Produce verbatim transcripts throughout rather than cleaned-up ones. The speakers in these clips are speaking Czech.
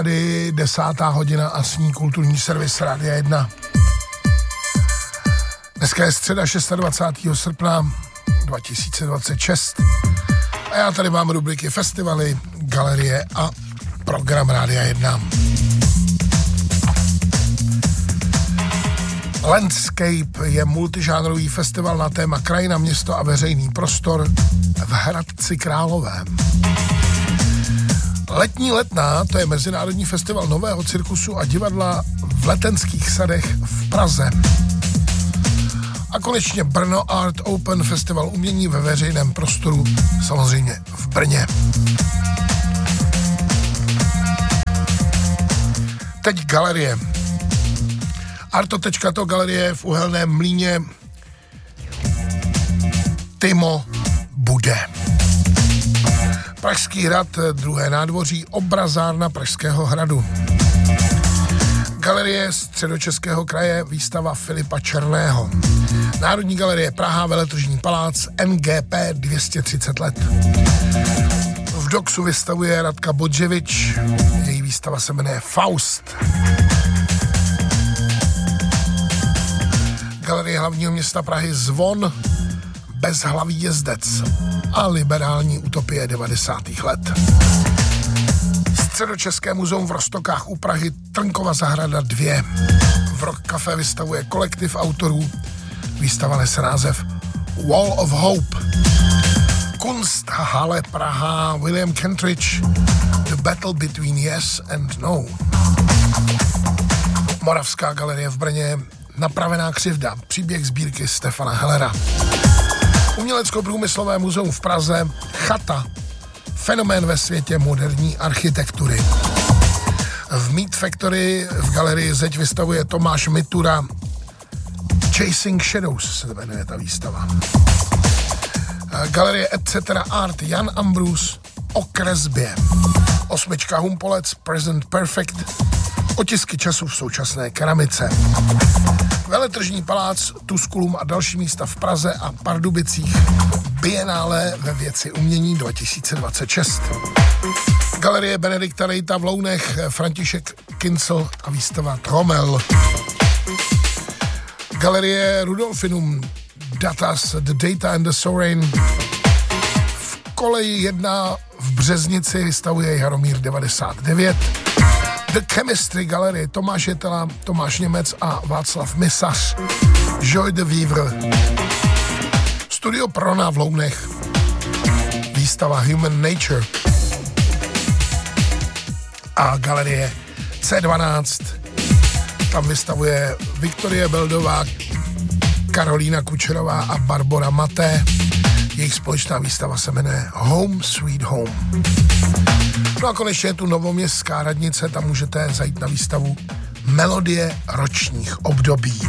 Tady desátá hodina a s ní kulturní servis Rádia jedna. Dneska je středa dvacátého šestého srpna dva tisíce dvacet šest a já tady mám rubriky festivaly, galerie a program Rádia jedna. Landscape je multižánrový festival na téma krajina, město a veřejný prostor v Hradci Králové. Letní letná, to je mezinárodní festival nového cirkusu a divadla v Letenských sadech v Praze. A konečně Brno Art Open, festival umění ve veřejném prostoru, samozřejmě v Brně. Teď galerie. Arto tečka to galerie v Uhelném Mlýně. Timo bude. Pražský hrad, druhé nádvoří, obrazárna Pražského hradu. Galerie Středočeského kraje, výstava Filipa Černého. Národní galerie Praha, Veletržní palác, N G P dvě stě třicet let. V Doxu vystavuje Radka Bodževič, její výstava se jmenuje Faust. Galerie hlavního města Prahy Zvon, Bezhlavý jezdec a liberální utopie devadesátých let. Středočeské muzeum v Roztokách u Prahy, Trnkova zahrada dva. V Rock Café vystavuje kolektiv autorů. Výstava nese název Wall of Hope. Kunsthalle Praha, William Kentridge, The Battle Between Yes and No. Moravská galerie v Brně, Napravená křivda, příběh sbírky Stefana Hellera. Umělecko-průmyslové muzeum v Praze, Chata, fenomén ve světě moderní architektury. V Meat Factory v galerii Zeď vystavuje Tomáš Mitura Chasing Shadows se jmenuje ta výstava. Galerie et cetera Art Jan Ambrus o kresbě. Osmička Humpolec Present Perfect, otisky času v současné keramice. Veletržní palác, Tuskulum a další místa v Praze a Pardubicích. Bienále ve věci umění dva tisíce dvacet šest. Galerie Benedikta Rejta v Lounech, František Kincel a výstava Tromel. Galerie Rudolfinum, Datas, The Data and the Sovereign. V koleji jedna v Březnici vystavuje Jaromír devadesát devět. The Chemistry Gallery, Tomáš Jetela, Tomáš Němec a Václav Misař. Joy de Vivre. Studio Prona v Lounech. Výstava Human Nature. A galerie C dvanáct. Tam vystavuje Viktorie Beldová, Karolína Kučerová a Barbora Maté. Jejich společná výstava se jmenuje Home Sweet Home. No a konečně je tu Novoměstská radnice, tam můžete zajít na výstavu Melodie ročních období.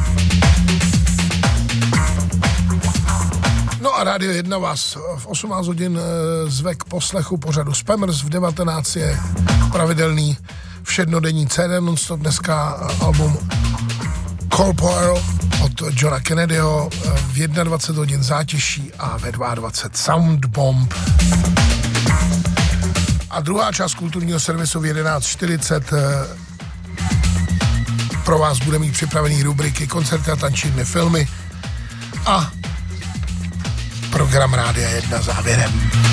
No a Rádio jedna vás v osmnáct hodin zve k poslechu pořadu Spammers, v devatenáct je pravidelný všednodenní C D non-stop, dneska album Corporal od Johna Kennedyho, v dvacet jedna hodin Zátiší a ve dvacet dva Sound Bomb. A druhá část kulturního servisu v jedenáct čtyřicet pro vás bude mít připravený rubriky koncerty a tančírny, filmy a program Rádia jedna závěrem.